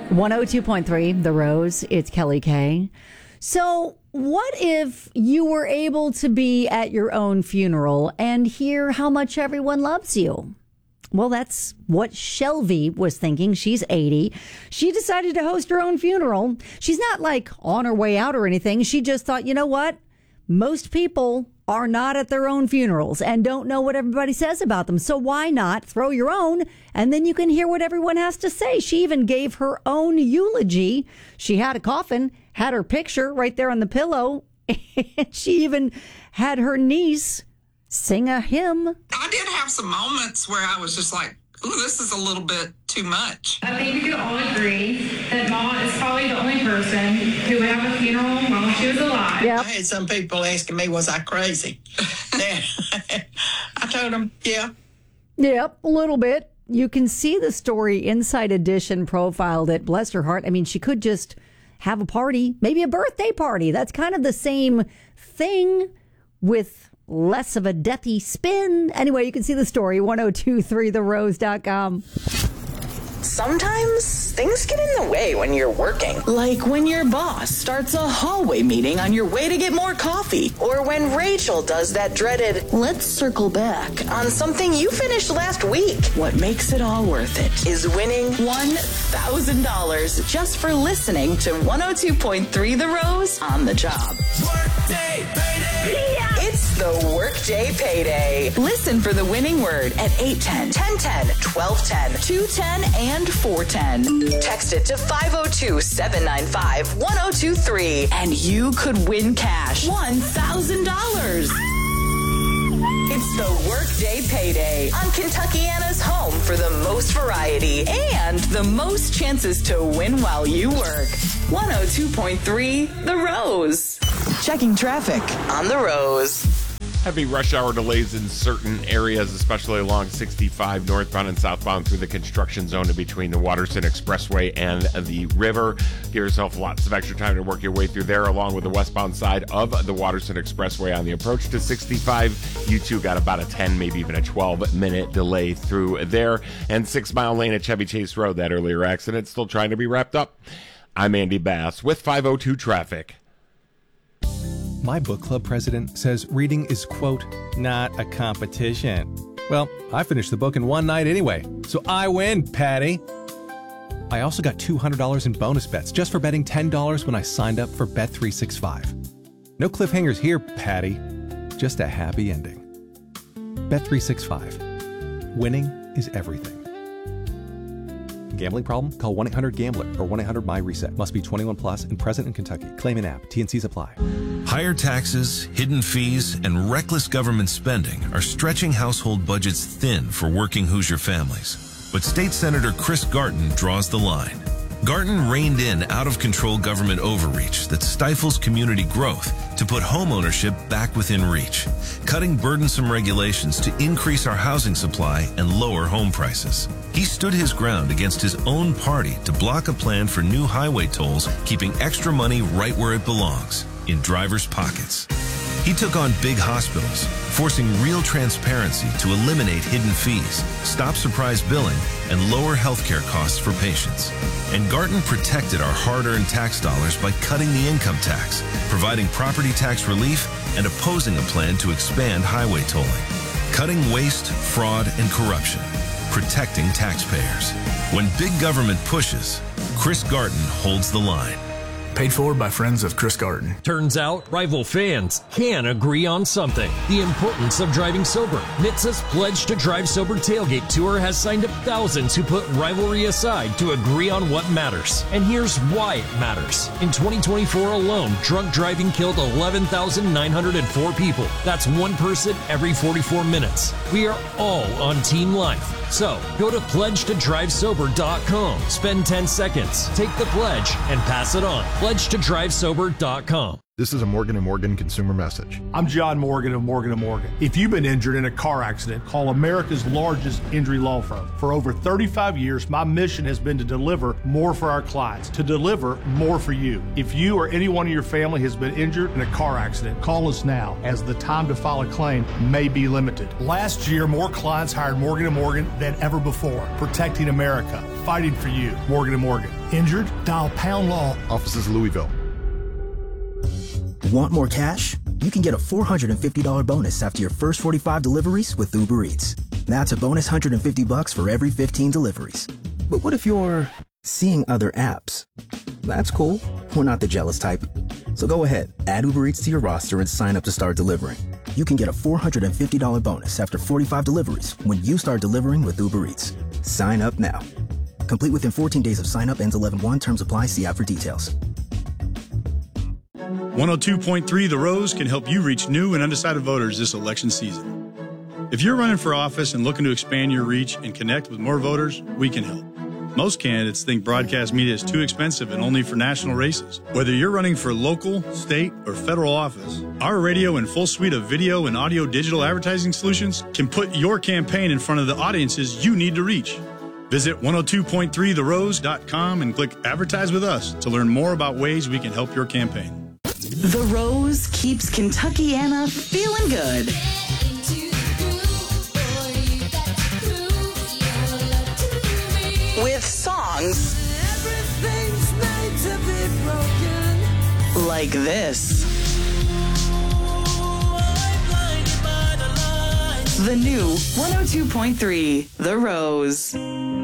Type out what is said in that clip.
102.3, The Rose. It's Kelly K. So, what if you were able to be at your own funeral and hear how much everyone loves you? Well, that's what Shelby was thinking. She's 80. She decided to host her own funeral. She's not like on her way out or anything. She just thought, you know what? Most people are not at their own funerals and don't know what everybody says about them. So why not throw your own and then you can hear what everyone has to say. She even gave her own eulogy. She had a coffin, had her picture right there on the pillow, and she even had her niece sing a hymn. I did have some moments where I was just like, ooh, this is a little bit too much. I think we could all agree that Ma is probably the only person who would have a funeral while she was alive. Yep. I had some people asking me, was I crazy? I told them, yeah. Yep, a little bit. You can see the story Inside Edition profiled it. Bless her heart. I mean, she could just have a party, maybe a birthday party. That's kind of the same thing with less of a deathy spin. Anyway, you can see the story, 1023therose.com. Sometimes things get in the way when you're working. Like when your boss starts a hallway meeting on your way to get more coffee. Or when Rachel does that dreaded, let's circle back on something you finished last week. What makes it all worth it is winning $1,000 just for listening to 102.3 The Rose on the job. Workday payday! Yeah. It's the Workday Payday. Listen for the winning word at 810, 1010, 1210, 210, and 410. Text it to 502-795-1023 and you could win cash. $1,000. It's the Workday Payday on Kentuckiana's home for the most variety and the most chances to win while you work. 102.3 The Rose. Checking traffic on The Rose. Heavy rush hour delays in certain areas, especially along 65 northbound and southbound through the construction zone in between the Waterson Expressway and the river. Give yourself lots of extra time to work your way through there, along with the westbound side of the Waterson Expressway on the approach to 65. You too got about a 10, maybe even a 12-minute delay through there. And 6 Mile Lane at Chevy Chase Road, that earlier accident, still trying to be wrapped up. I'm Andy Bass with 502 Traffic. My book club president says reading is, quote, not a competition. Well, I finished the book in one night anyway, so I win, Patty. I also got $200 in bonus bets just for betting $10 when I signed up for Bet365. No cliffhangers here, Patty. Just a happy ending. Bet365. Winning is everything. Gambling problem? Call 1-800-GAMBLER or 1-800-MY-RESET. Must be 21 plus and present in Kentucky. Claim in app. T&Cs apply. Higher taxes, hidden fees, and reckless government spending are stretching household budgets thin for working Hoosier families. But State Senator Chris Garton draws the line. Garton reined in out-of-control government overreach that stifles community growth to put homeownership back within reach, cutting burdensome regulations to increase our housing supply and lower home prices. He stood his ground against his own party to block a plan for new highway tolls, keeping extra money right where it belongs, in drivers' pockets. He took on big hospitals, forcing real transparency to eliminate hidden fees, stop surprise billing, and lower healthcare costs for patients. And Garton protected our hard-earned tax dollars by cutting the income tax, providing property tax relief, and opposing a plan to expand highway tolling. Cutting waste, fraud, and corruption. Protecting taxpayers. When big government pushes, Chris Garton holds the line. Paid for by friends of Chris Garton. Turns out, rival fans can agree on something. The importance of driving sober. NHTSA's Pledge to Drive Sober Tailgate Tour has signed up thousands who put rivalry aside to agree on what matters. And here's why it matters. In 2024 alone, drunk driving killed 11,904 people. That's one person every 44 minutes. We are all on Team Life. So, go to pledgetodrivesober.com. Spend 10 seconds, take the pledge, and pass it on. pledgetodrivesober.com. This is a Morgan & Morgan consumer message. I'm John Morgan of Morgan & Morgan. If you've been injured in a car accident, call America's largest injury law firm. For over 35 years, my mission has been to deliver more for our clients, to deliver more for you. If you or anyone in your family has been injured in a car accident, call us now, as the time to file a claim may be limited. Last year, more clients hired Morgan & Morgan than ever before, protecting America, fighting for you. Morgan & Morgan. Injured? Dial Pound Law. Offices Louisville. Want more cash? You can get a $450 bonus after your first 45 deliveries with Uber Eats. That's a bonus $150 for every 15 deliveries. But what if you're seeing other apps? That's cool. We're not the jealous type. So go ahead, add Uber Eats to your roster and sign up to start delivering. You can get a $450 bonus after 45 deliveries when you start delivering with Uber Eats. Sign up now. Complete within 14 days of sign up. Ends 11/1. Terms apply. See app for details. 102.3 The Rose can help you reach new and undecided voters this election season. If you're running for office and looking to expand your reach and connect with more voters, we can help. Most candidates think broadcast media is too expensive and only for national races. Whether you're running for local, state, or federal office, our radio and full suite of video and audio digital advertising solutions can put your campaign in front of the audiences you need to reach. Visit 102.3therose.com and click Advertise with Us to learn more about ways we can help your campaign. The Rose keeps Kentuckiana feeling good. With songs like this. The new 102.3 The Rose.